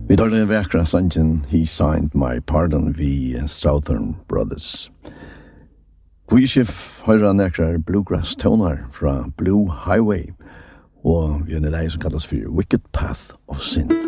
Vi tar den väkra sanjen He Signed My Pardon vi Southern Brothers. Quishif høyra nekrar bluegrass tonar fra Blue Highway og vi er det som kallas for Wicked Path of Sin.